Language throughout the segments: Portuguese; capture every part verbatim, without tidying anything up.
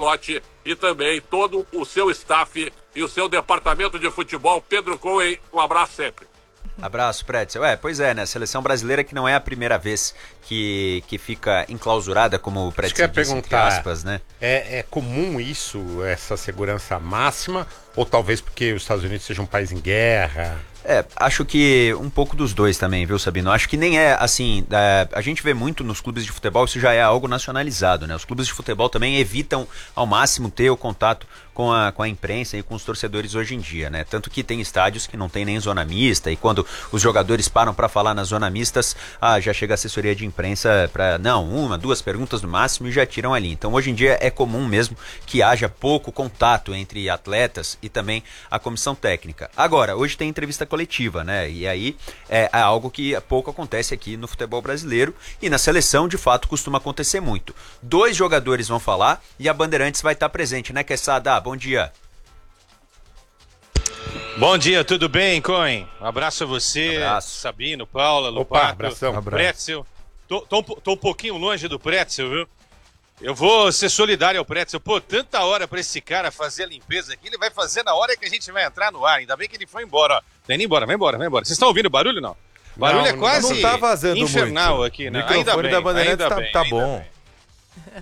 Belotti e também todo o seu staff e o seu departamento de futebol. Pedro Cohen, um abraço sempre. Abraço, Pretzel. É, pois é, né? A seleção brasileira que não é a primeira vez que, que fica enclausurada, como o Pretzel disse, entre aspas, né? É, é comum isso, essa segurança máxima, ou talvez porque os Estados Unidos sejam um país em guerra? É, acho que um pouco dos dois também, viu, Sabino? Acho que nem é, assim, é, a gente vê muito nos clubes de futebol, isso já é algo nacionalizado, né? Os clubes de futebol também evitam ao máximo ter o contato com a, com a imprensa e com os torcedores hoje em dia, né? Tanto que tem estádios que não tem nem zona mista, e quando os jogadores param para falar nas zona mistas, ah, já chega a assessoria de imprensa para, não, uma, duas perguntas no máximo e já tiram ali. Então hoje em dia é comum mesmo que haja pouco contato entre atletas e também a comissão técnica. Agora, hoje tem entrevista coletiva, né? E aí é, é algo que pouco acontece aqui no futebol brasileiro, e na seleção de fato costuma acontecer muito. Dois jogadores vão falar e a Bandeirantes vai estar presente, né, Quesada? Bom dia. Bom dia, tudo bem, Cohen? Um abraço a você, abraço. Sabino, Paula, Opa, Lopato, abração. Pretzel. Tô, tô, tô um pouquinho longe do Pretzel, viu? Eu vou ser solidário ao Pretzel. Pô, tanta hora pra esse cara fazer a limpeza aqui, ele vai fazer na hora que a gente vai entrar no ar. Ainda bem que ele foi embora, ó. Tá indo embora, vai embora, vai embora. Vocês estão ouvindo o barulho, não? O barulho Não, é quase não tá vazando infernal muito. aqui, né? O microfone Ainda bem, da Bandeirantes ainda tá, bem, tá ainda bom. bem.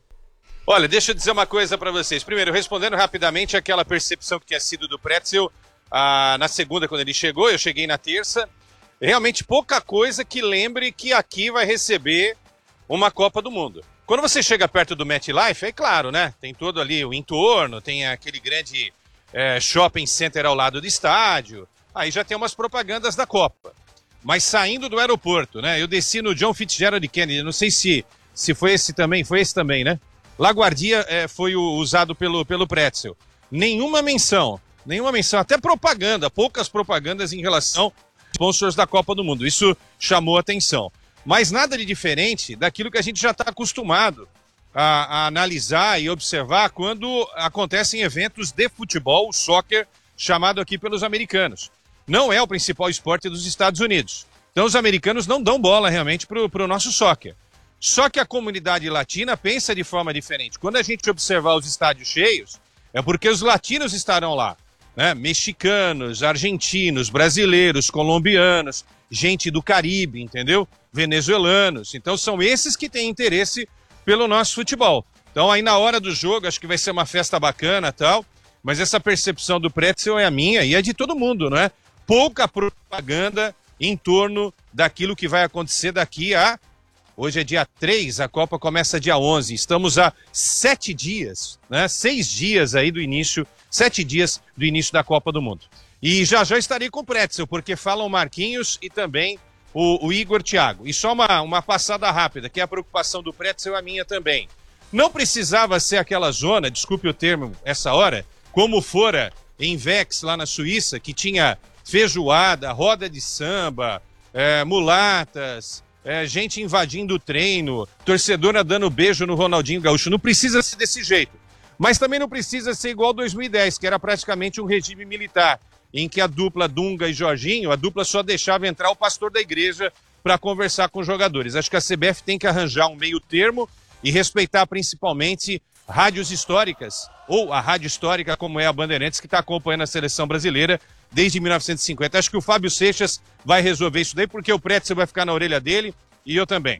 Olha, deixa eu dizer uma coisa pra vocês. Primeiro, respondendo rapidamente aquela percepção que tinha sido do Pretzel ah, na segunda, quando ele chegou, eu cheguei na terça. Realmente pouca coisa que lembre que aqui vai receber uma Copa do Mundo. Quando você chega perto do MetLife, é claro, né? Tem todo ali o entorno, tem aquele grande é, shopping center ao lado do estádio. Aí já tem umas propagandas da Copa. Mas saindo do aeroporto, né? Eu desci no John Fitzgerald Kennedy, não sei se, se foi esse também, foi esse também, né? LaGuardia é, foi o, usado pelo, pelo Pretzel. Nenhuma menção, nenhuma menção, até propaganda, poucas propagandas em relação aos sponsors da Copa do Mundo. Isso chamou atenção. Mas nada de diferente daquilo que a gente já está acostumado a, a analisar e observar quando acontecem eventos de futebol, soccer, chamado aqui pelos americanos. Não é o principal esporte dos Estados Unidos. Então os americanos não dão bola realmente para o nosso soccer. Só que a comunidade latina pensa de forma diferente. Quando a gente observar os estádios cheios, é porque os latinos estarão lá, né? Mexicanos, argentinos, brasileiros, colombianos, gente do Caribe, entendeu? Venezuelanos. Então são esses que têm interesse pelo nosso futebol. Então aí na hora do jogo, acho que vai ser uma festa bacana e tal, mas essa percepção do Pretzel é a minha e é de todo mundo, não é? Pouca propaganda em torno daquilo que vai acontecer daqui a... Hoje é dia três, a Copa começa dia onze. Estamos a sete dias, né? Seis dias aí do início, sete dias do início da Copa do Mundo. E já já estarei com o Pretzel, porque falam Marquinhos e também o, o Igor Thiago. E só uma, uma passada rápida, que é a preocupação do Pretzel é a minha também. Não precisava ser aquela zona, desculpe o termo, essa hora, como fora em Vex, lá na Suíça, que tinha feijoada, roda de samba, é, mulatas... É, gente invadindo o treino, torcedora dando beijo no Ronaldinho Gaúcho. Não precisa ser desse jeito. Mas também não precisa ser igual dois mil e dez, que era praticamente um regime militar, em que a dupla Dunga e Jorginho, a dupla só deixava entrar o pastor da igreja para conversar com os jogadores. Acho que a C B F tem que arranjar um meio termo e respeitar principalmente rádios históricas, ou a rádio histórica como é a Bandeirantes, que está acompanhando a seleção brasileira desde mil novecentos e cinquenta. Acho que o Fábio Seixas vai resolver isso daí, porque o Pretzel vai ficar na orelha dele e eu também.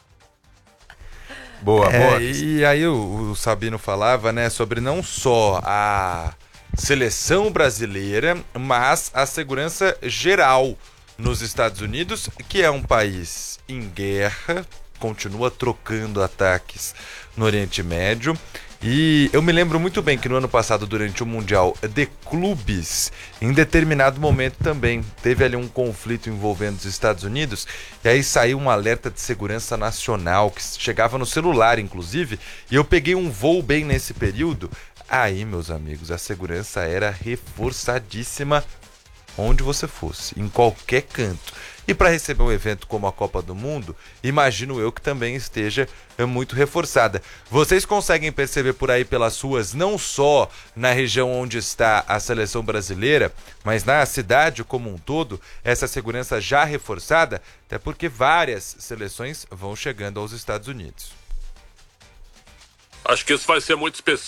Boa, é, boa. E aí o, o Sabino falava, né, sobre não só a seleção brasileira, mas a segurança geral nos Estados Unidos, que é um país em guerra, continua trocando ataques no Oriente Médio. E eu me lembro muito bem que no ano passado, durante o Mundial de Clubes, em determinado momento também teve ali um conflito envolvendo os Estados Unidos, e aí saiu um alerta de segurança nacional, que chegava no celular, inclusive, e eu peguei um voo bem nesse período. Aí, meus amigos, a segurança era reforçadíssima onde você fosse, em qualquer canto. E para receber um evento como a Copa do Mundo, imagino eu que também esteja muito reforçada. Vocês conseguem perceber por aí pelas ruas, não só na região onde está a seleção brasileira, mas na cidade como um todo, essa segurança já reforçada, até porque várias seleções vão chegando aos Estados Unidos. Acho que isso vai ser muito específico.